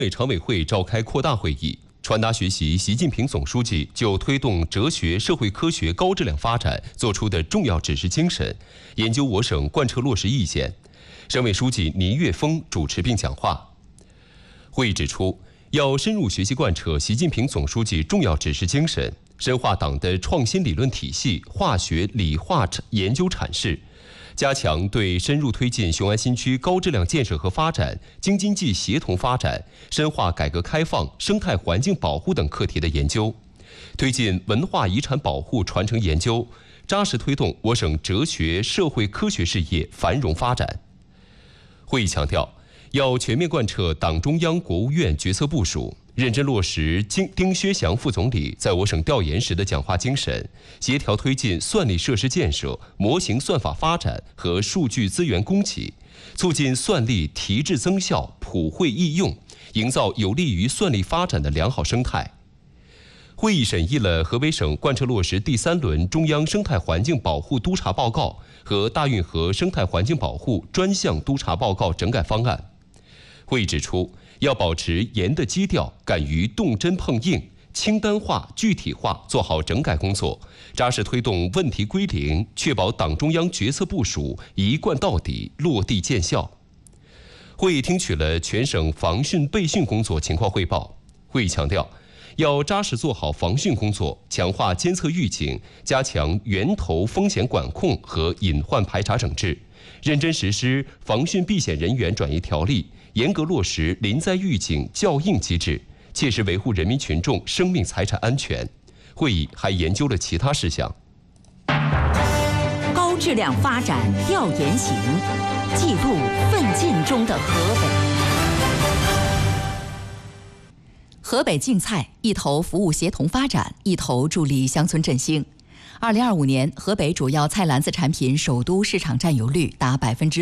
北常委会召开扩大会议，传达学习习近平总书记就推动哲学、社会科学高质量发展作出的重要指示精神，研究我省贯彻落实意见。省委书记倪岳峰主持并讲话。会议指出，要深入学习贯彻习近平总书记重要指示精神，深化党的创新理论体系化学理化研究阐释，加强对深入推进雄安新区高质量建设和发展、京津冀协同发展、深化改革开放、生态环境保护等课题的研究，推进文化遗产保护传承研究，扎实推动我省哲学、社会科学事业繁荣发展。会议强调，要全面贯彻党中央、国务院决策部署，认真落实丁薛祥副总理在我省调研时的讲话精神，协调推进算力设施建设、模型算法发展和数据资源供给，促进算力提质增效、普惠易用，营造有利于算力发展的良好生态。会议审议了河北省贯彻落实第3轮中央生态环境保护督查报告和大运河生态环境保护专项督查报告整改方案。会议指出，要保持严的基调，敢于动真碰硬，清单化、具体化做好整改工作，扎实推动问题归零，确保党中央决策部署一贯到底、落地见效。会议听取了全省防汛备汛工作情况汇报。会议强调，要扎实做好防汛工作，强化监测预警，加强源头风险管控和隐患排查整治，认真实施防汛避险人员转移条例，严格落实临灾预警校应机制，切实维护人民群众生命财产安全。会议还研究了其他事项。 高质量发展调研行，记录奋进中的河北。河北竞菜一头服务协同发展，一头助力乡村振兴。2025年，河北主要菜篮子产品首都市场占有率达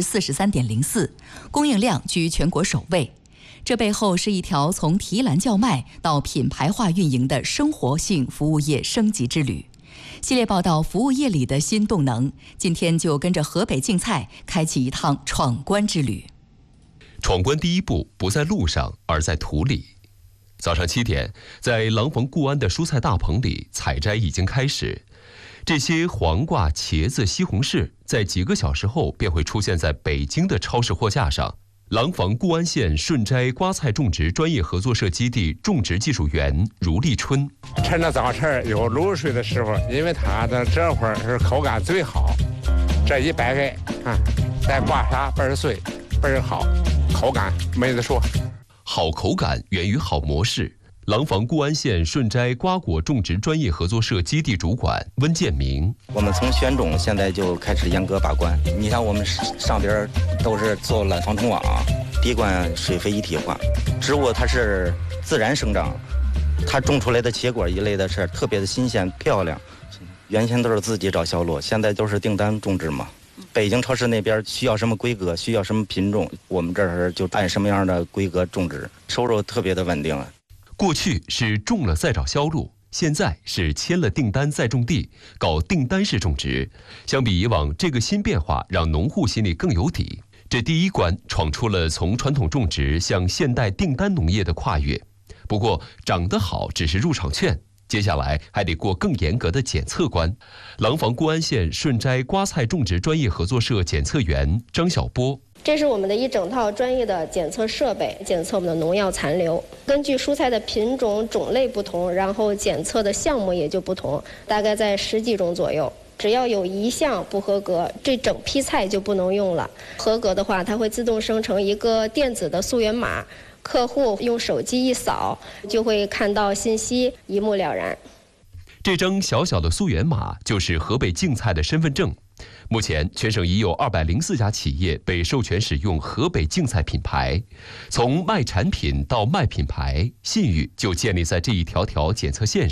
43.04%，供应量居全国首位。这背后是一条从提篮叫卖到品牌化运营的生活性服务业升级之旅。系列报道《服务业里的新动能》，今天就跟着河北竞菜开启一趟闯关之旅。 闯关第一步不在路上，而在土里。早上7点，在廊坊固安的蔬菜大棚里，采摘已经开始。这些黄瓜、茄子、西红柿，在几个小时后便会出现在北京的超市货架上。廊坊固安县顺摘瓜菜种植专业合作社基地种植技术员如立春， 趁着早晨有露水的时候，因为它的这会儿是口感最好，这一掰开再刮痧倍儿碎，倍儿好，口感没得说。 好口感源于好模式。廊坊固安县顺摘瓜果种植专业合作社基地主管温建明， 我们从选种现在就开始严格把关。你像我们上边都是做了防虫网，滴灌水肥一体化，植物它是自然生长，它种出来的结果一类的是特别的新鲜漂亮。原先都是自己找销路，现在都是订单种植嘛。北京超市那边需要什么规格，需要什么品种，我们这儿就按什么样的规格种植，收入特别的稳定。 过去是种了再找销路，现在是签了订单再种地，搞订单式种植。相比以往，这个新变化让农户心里更有底。这第一关闯出了从传统种植向现代订单农业的跨越。不过长得好只是入场券，接下来还得过更严格的检测关。廊坊固安县顺摘瓜菜种植专业合作社检测员张小波， 这是我们的一整套专业的检测设备，检测我们的农药残留。根据蔬菜的品种、种类不同，然后检测的项目也就不同，大概在10几种左右。只要有一项不合格，这整批菜就不能用了。合格的话，它会自动生成一个电子的溯源码，客户用手机一扫，就会看到信息，一目了然。 这张小小的溯源码就是河北竞菜的身份证。目前，全省已有204家企业被授权使用河北竞菜品牌。从卖产品到卖品牌，信誉就建立在这一条条检测线上。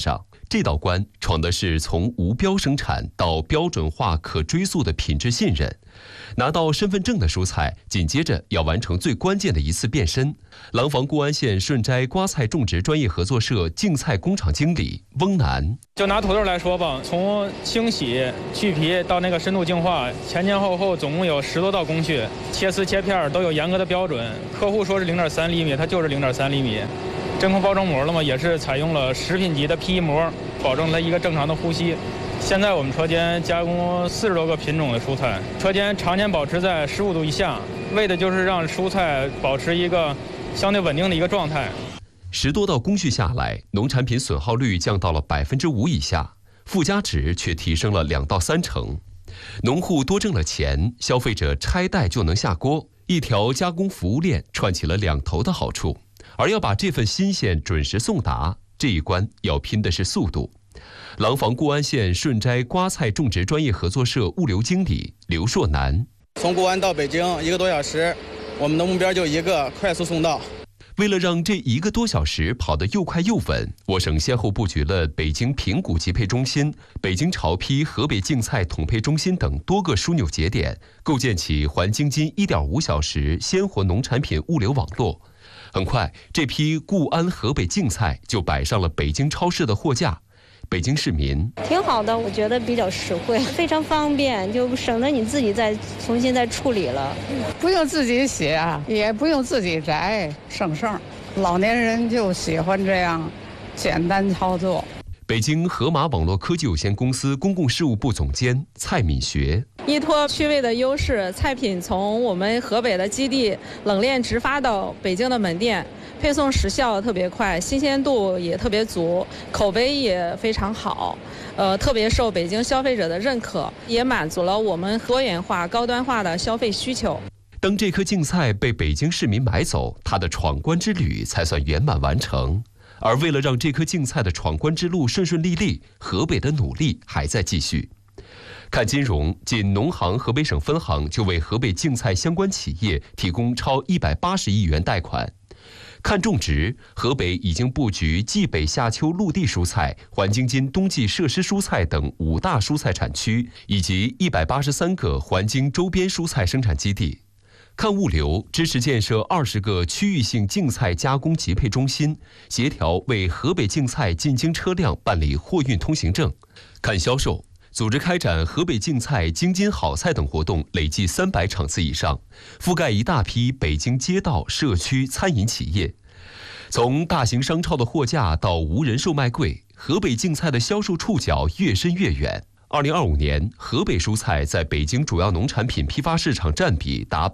这道关闯的是从无标生产到标准化可追溯的品质信任。拿到身份证的蔬菜，紧接着要完成最关键的一次变身。廊坊固安县顺斋瓜菜种植专业合作社净菜工厂经理翁楠： 就拿土豆来说吧，从清洗、去皮到那个深度净化，前后总共有10多道工序，切丝切片都有严格的标准。客户说是0.3厘米，它就是0.3厘米。真空包装膜了嘛，也是采用了食品级的 PE 膜，保证它一个正常的呼吸。现在我们车间加工40多个品种的蔬菜，车间常年保持在15度以下，为的就是让蔬菜保持一个相对稳定的一个状态。 10多道工序下来，农产品损耗率降到了5%以下，附加值却提升了2到3成。农户多挣了钱，消费者拆袋就能下锅，一条加工服务链串起了2头的好处。而要把这份新鲜准时送达，这一关要拼的是速度。廊坊固安县顺斋瓜菜种植专业合作社物流经理刘硕南： 从固安到北京1个多小时，我们的目标就一个，快速送到。 为了让这1个多小时跑得又快又稳，我省先后布局了北京平谷集配中心、北京潮批、河北净菜统配中心等多个枢纽节点，构建起环京津1.5小时鲜活农产品物流网络。很快，这批固安河北净菜就摆上了北京超市的货架。北京市民： 挺好的，我觉得比较实惠，非常方便，就省得你自己再重新再处理了。 不用自己洗啊，也不用自己摘，省事儿。老年人就喜欢这样简单操作。 北京河马网络科技有限公司公共事务部总监蔡敏学： 依托区位的优势，菜品从我们河北的基地冷链直发到北京的门店，配送时效特别快，新鲜度也特别足，口碑也非常好，特别受北京消费者的认可，也满足了我们多元化、高端化的消费需求。 当这颗净菜被北京市民买走，它的闯关之旅才算圆满完成。而为了让这颗净菜的闯关之路顺顺利利，河北的努力还在继续。看金融，仅农行河北省分行就为河北净菜相关企业提供超180亿元贷款。看种植，河北已经布局冀北夏秋陆地蔬菜、环京津冬季设施蔬菜等5大蔬菜产区，以及183个环京周边蔬菜生产基地。看物流，支持建设20个区域性净菜加工集配中心，协调为河北净菜进京车辆办理货运通行证。看销售，组织开展河北净菜、京津好菜等活动累计300场次以上，覆盖一大批北京街道、社区、餐饮企业。从大型商超的货架到无人售卖柜，河北净菜的销售触角越深越远。2025年，河北蔬菜在北京主要农产品批发市场占比达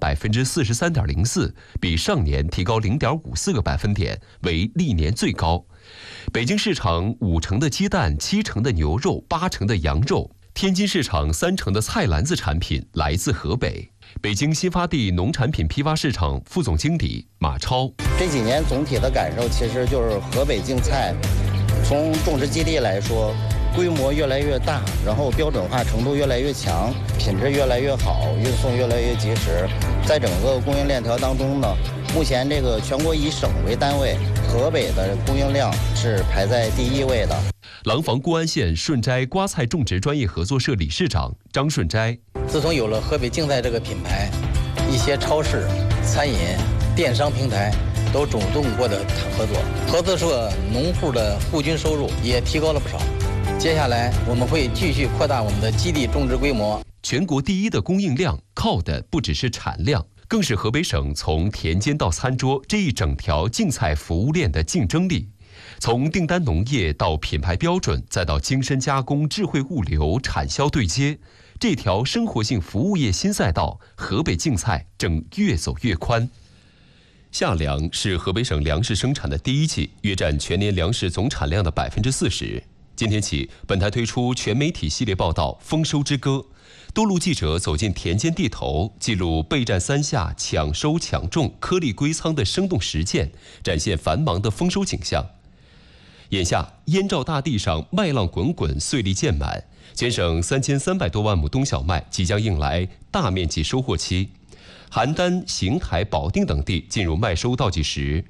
43.04%，比上年提高0.54个百分点，为历年最高。北京市场5成的鸡蛋、7成的牛肉、8成的羊肉，天津市场3成的菜篮子产品来自河北。北京新发地农产品批发市场副总经理马超： 这几年总体的感受其实就是河北净菜，从种植基地来说，规模越来越大，然后标准化程度越来越强，品质越来越好，运送越来越及时。在整个供应链条当中呢，目前这个全国以省为单位，河北的供应量是排在第1位的。 廊坊固安县顺斋瓜菜种植专业合作社理事长张顺斋： 自从有了河北净菜这个品牌，一些超市、餐饮、电商平台都主动过来谈合作，合作社农户的户均收入也提高了不少。接下来我们会继续扩大我们的基地种植规模。 全国第1的供应量，靠的不只是产量，更是河北省从田间到餐桌这一整条净菜服务链的竞争力。从订单农业到品牌标准，再到精深加工、智慧物流、产销对接，这条生活性服务业新赛道，河北净菜正越走越宽。夏粮是河北省粮食生产的第1季，约占全年粮食总产量的40%。今天起，本台推出全媒体系列报道《丰收之歌》，多路记者走进田间地头，记录备战3夏、抢收抢种、颗粒归仓的生动实践，展现繁忙的丰收景象。眼下，燕赵大地上麦浪滚滚，穗粒渐满，全省3300多万亩冬小麦即将迎来大面积收获期。邯郸、邢台、保定等地进入麦收倒计时。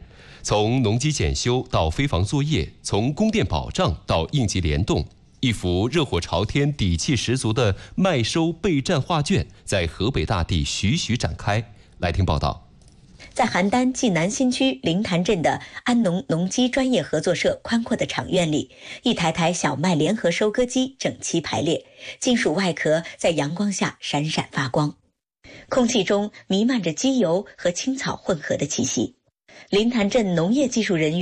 从农机检修到飞防作业，从供电保障到应急联动，一幅热火朝天、底气十足的麦收备战画卷在河北大地徐徐展开。来听报道。 在邯郸济南新区灵潭镇的安农农机专业合作社宽阔的场院里，一台台小麦联合收割机整齐排列，金属外壳在阳光下闪闪发光，空气中弥漫着机油和青草混合的气息。灵潭镇农业技术人员